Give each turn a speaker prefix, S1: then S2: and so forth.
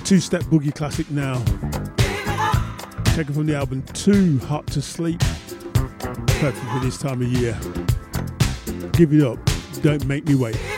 S1: Two-step boogie classic now. Taken from the album Too Hot to Sleep. Perfect for this time of year. Give it up, don't make me wait.